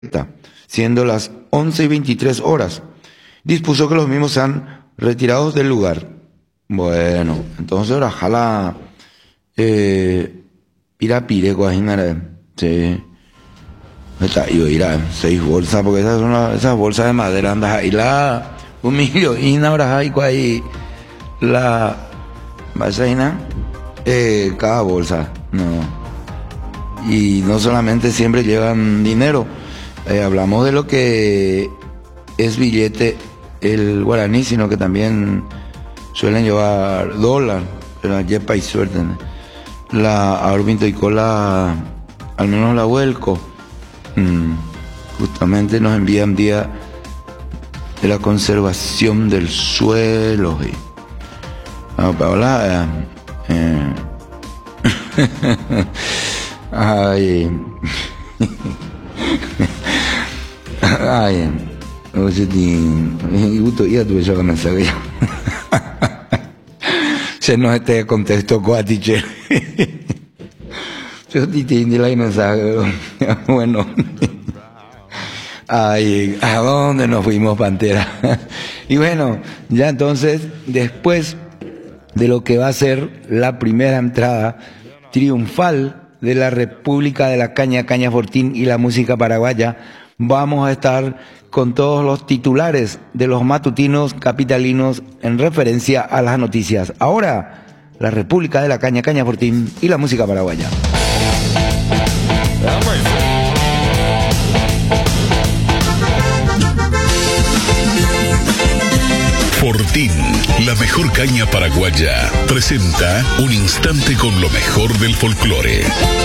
siendo las 11:23. Dispuso que los mismos sean retirados del lugar. Bueno, entonces ahora jala Pirapire, Guajinara, sí. Yo irá 6 bolsas, porque esas bolsas de madera andas ahí la 1.000.000 y ahora hay ahí la vaina, cada bolsa, no. Y no solamente siempre llevan dinero, hablamos de lo que es billete el guaraní, sino que también suelen llevar dólar, pero yepa y suerte. La Arbinto y Cola, al menos la Huelco, justamente nos envían día de la conservación del suelo. Paola, ay, ay, oye, gusto ya tuve yo con esa vida. Se nos este contexto cuatiche. Yo te entiendo la mensaje. Bueno. Ay, ¿a dónde nos fuimos, Pantera? Y bueno, ya entonces, después de lo que va a ser la primera entrada triunfal de la República de la Caña, Caña Fortín y la música paraguaya, vamos a estar con todos los titulares de los matutinos capitalinos en referencia a las noticias. Ahora, la República de la Caña, Caña Fortín y la música paraguaya. Fortín, la mejor caña paraguaya, presenta un instante con lo mejor del folclore.